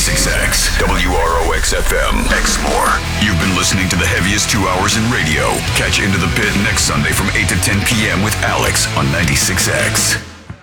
96X, WROX FM, X more. You've been listening to the heaviest 2 hours in radio. Catch Into the Pit next Sunday from 8 to 10 p.m. with Alex on 96X.